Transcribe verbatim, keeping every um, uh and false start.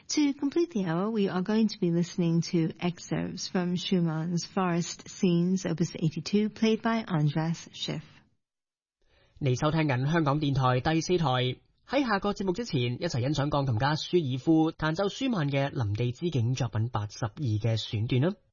To complete the hour, we are going to be listening to excerpts from Schumann's Forest Scenes, Opus eighty-two, played by Andras Schiff. 你收聽緊香港電台第四台。喺下個節目之前，一齊欣賞鋼琴家舒爾夫彈奏舒曼嘅《林地之景》作品八十二嘅選段啦。